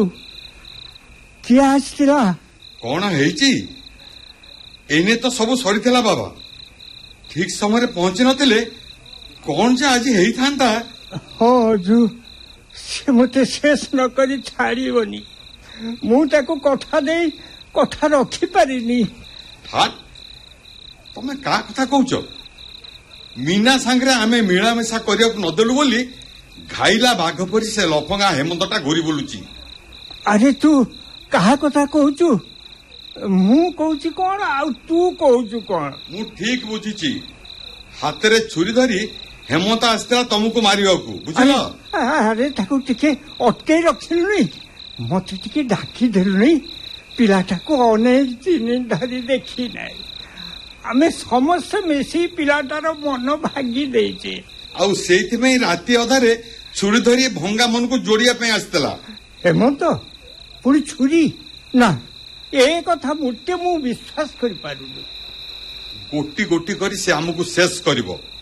किए आसला कौन है एने तो सब सरीला बाबा ठीक समय पहुंची नथिले कौन जे आज हेई थांता। हाँ जू से मते शेष न करी छाड़ीबनी मु ताको कथा दे कथा रखी पारिनी। हाट तमे का कथा कहूच मीना सांगरे आमे मिलामेशा करिया नदेलु बोली घाइला बाघ परी से लफंगा हेमंतटा घुरी बुलुची। अरे तू कहा कथा कहूचु मु कहूची कौन आ तू कहूचु कौन। मु ठीक बुझीची हाथ रे छुरी धरी हेमंत आसला तुमको मारिया बुझल। अरे ताको टिके अटके रखिलुनी मते टिके डाकी देलुनी पिलाटा को अनेक दिन धरी देखी नाई आमे समस्त मिसी पिलाटार मन भागी देचे आउ सेति में राती अधारे छुरी धरी भंगा मन को जोड़िया पे आसला। हेमंत पुरी छुरी ना ए कथा मुटे मु विश्वास करि पारुनी। गोटी गोटी करी से हमको शेष करिवो